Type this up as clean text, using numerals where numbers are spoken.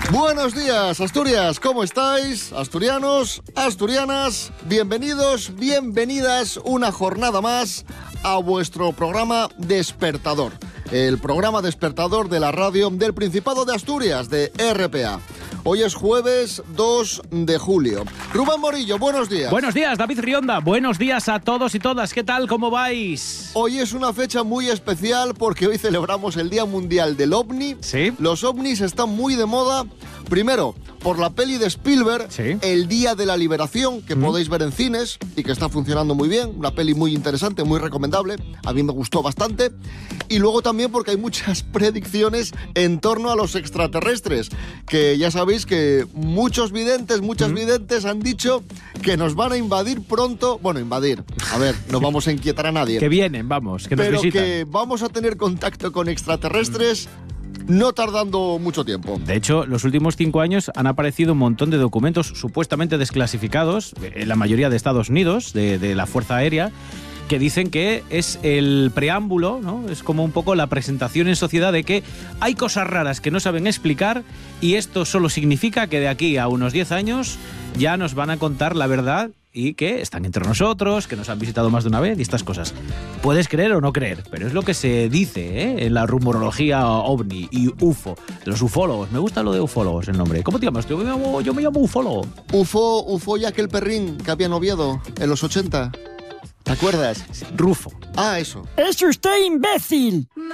Buenos días, Asturias, ¿cómo estáis? Asturianos, asturianas, bienvenidos, bienvenidas una jornada más a vuestro programa Despertador. El programa Despertador de la radio del Principado de Asturias, de RPA. Hoy es jueves 2 de julio. Rubén Morillo, buenos días. Buenos días, David Rionda. Buenos días a todos y todas. ¿Qué tal? ¿Cómo vais? Hoy es una fecha muy especial porque hoy celebramos el Día Mundial del OVNI. Sí. Los ovnis están muy de moda. Primero, por la peli de Spielberg, Sí. El Día de la Liberación, que podéis ver en cines y que está funcionando muy bien. Una peli muy interesante, muy recomendable. A mí me gustó bastante. Y luego también porque hay muchas predicciones en torno a los extraterrestres, que ya sabéis que muchos videntes, muchas videntes han dicho que nos van a invadir pronto. Bueno, invadir. A ver, no vamos a inquietar a nadie. Que vienen, vamos, que nos Pero visitan. que vamos a tener contacto con extraterrestres no tardando mucho tiempo. De hecho, los últimos 5 años han aparecido un montón de documentos supuestamente desclasificados, en la mayoría de Estados Unidos, de la Fuerza Aérea, que dicen que es el preámbulo, ¿no? Es como un poco la presentación en sociedad de que hay cosas raras que no saben explicar y esto solo significa que de aquí a unos 10 años ya nos van a contar la verdad y que están entre nosotros, que nos han visitado más de una vez y estas cosas. Puedes creer o no creer, pero es lo que se dice en la rumorología ovni y UFO, de los ufólogos. Me gusta lo de ufólogos, el nombre. ¿Cómo te llamas? Yo me llamo ufólogo. UFO y aquel perrín que había en Oviedo en los 80. ¿Te acuerdas? Rufo. Ah, eso. ¡Es usted imbécil!